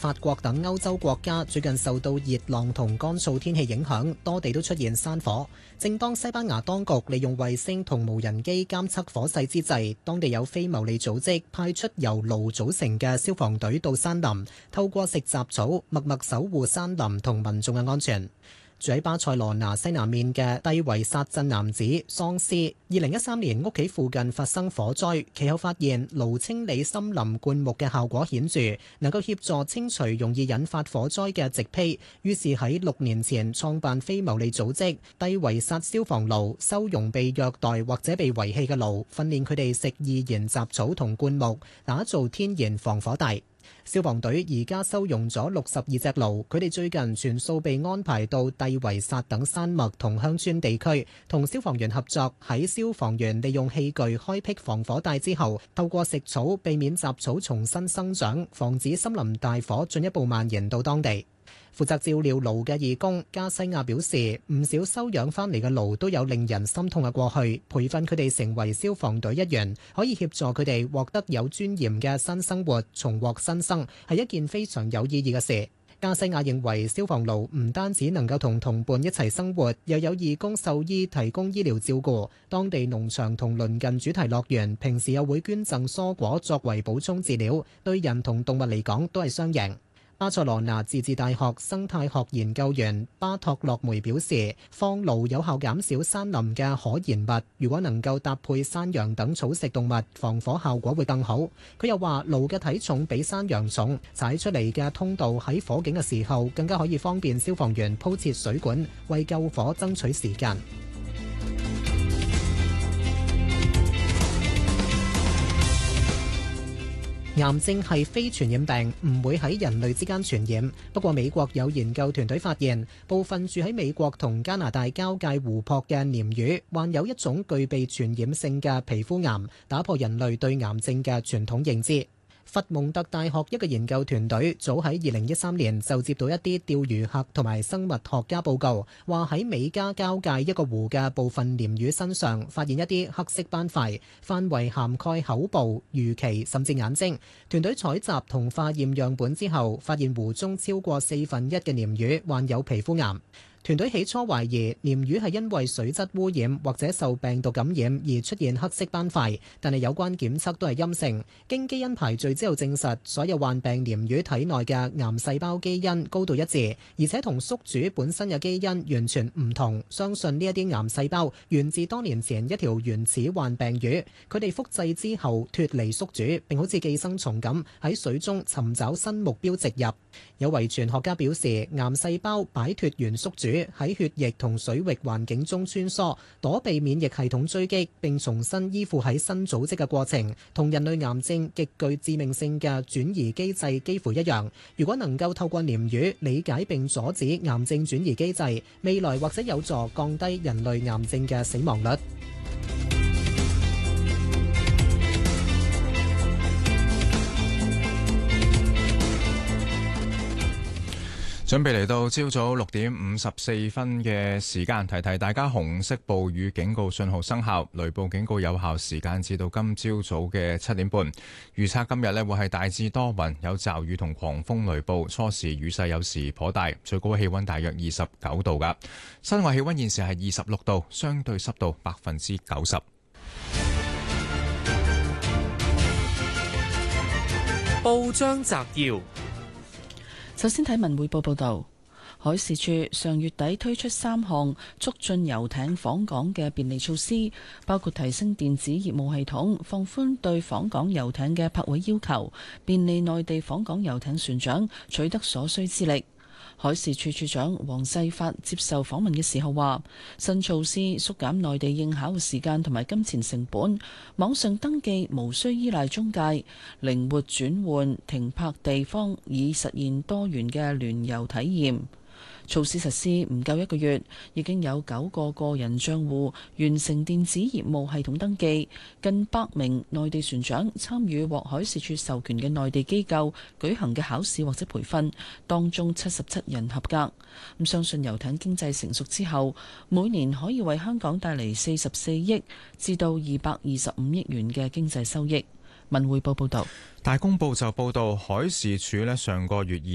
法國等歐洲國家最近受到熱浪同乾燥天氣影響，多地都出現山火。正當西班牙當局利用衛星同無人機監測火勢之際，當地有非牟利組織派出由驢組成嘅消防隊到山林，透過食雜草，默默守護山林同民眾嘅安全。住喺巴塞羅那西南面嘅蒂維薩鎮男子桑斯，2013年屋企附近發生火災，其後發現驢清理森林灌木嘅效果顯著，能夠協助清除容易引發火災嘅植被，於是喺6年前創辦非牟利組織蒂維薩消防驢，收容被虐待或者被遺棄嘅驢，訓練佢哋食易燃雜草同灌木，打造天然防火帶。消防隊而家收容咗62隻驢，佢哋最近全數被安排到蒂維薩等山脈同鄉村地區，同消防員合作，喺消防員利用器具開闢防火帶之後，透過食草避免雜草重新生長，防止森林大火進一步蔓延到當地。負責照料驢嘅義工加西亞表示，唔少收養翻嚟嘅驢都有令人心痛嘅過去，培訓佢哋成為消防隊一員，可以協助佢哋獲得有尊嚴嘅新生活，重獲新生，係一件非常有意義嘅事。加西亞認為消防驢唔單止能夠同同伴一齊生活，又有義工獸醫提供醫療照顧，當地農場同鄰近主題樂園平時又會捐贈蔬果作為補充飼料，對人同動物嚟講都係雙贏。巴塞羅那自治大學生態學研究員巴托洛梅表示，放驢有效減少山林嘅可燃物，如果能夠搭配山羊等草食動物，防火效果會更好。佢又話，驢嘅體重比山羊重，踩出嚟嘅通道喺火警嘅時候更加可以方便消防員鋪設水管，為救火爭取時間。癌症係非傳染病，唔會喺人類之間傳染。不過美國有研究團隊發現，部分住喺美國同加拿大交界湖泊嘅鯰魚患有一種具備傳染性嘅皮膚癌，打破人類對癌症嘅傳統認知。佛蒙特大學一個研究團隊早喺2013年就接到一啲釣魚客同埋生物學家報告，話喺美加交界一個湖嘅部分鯰魚身上發現一啲黑色斑塊，範圍涵蓋口部、魚鰭甚至眼睛。團隊採集同化驗樣本之後，發現湖中超過1/4嘅鯰魚患有皮膚癌。團隊起初懷疑鯰魚係因為水質污染或者受病毒感染而出現黑色斑塊，但係有關檢測都係陰性。經基因排序之後證實，所有患病鯰魚體內嘅癌細胞基因高度一致，而且同宿主本身嘅基因完全唔同。相信呢一啲癌細胞源自多年前一條原始患病魚，佢哋複製之後脫離宿主，並好似寄生蟲咁喺水中尋找新目標植入。有遺傳學家表示，癌細胞擺脫原宿主，喺血液同水域環境中穿梭，躲避免疫系統追擊，並重新依附喺新組織嘅過程，同人類癌症極具致命性嘅轉移機制幾乎一樣。如果能夠透過鯰魚理解並阻止癌症轉移機制，未來或者有助降低人類癌症嘅死亡率。 準備嚟到朝早6:54嘅時間，提提大家紅色暴雨警告信號生效，雷暴警告有效時間至到今朝早嘅7點半。預測今日呢會係大致多雲，有驟雨同狂風雷暴，初時雨勢有時頗大，最高氣溫大約29度噶。室外氣溫現時係26度，相對濕度90%。 報章摘要。 首先睇文匯報報道，海事處上月底推出3項促進遊艇訪港嘅便利措施，包括提升電子業務系統、放寬對訪港遊艇嘅泊位要求、便利內地訪港遊艇船長取得所需資歷。海事處處長黃世發接受訪問嘅時候話，新措施縮減內地應考嘅時間同埋金錢成本，網上登記無需依賴中介，靈活轉換停泊地方，以實現多元嘅聯遊體驗。措施實施唔夠1個月，已經有9個個人帳戶完成電子業務系統登記，近100名內地船長參與獲海事處授權嘅內地機構舉行嘅考試或者培訓，當中77人合格。相信遊艇經濟成熟之後，每年可以為香港帶嚟44億至到225億元嘅經濟收益。文匯報報道。 大公報就報道，海事處上個月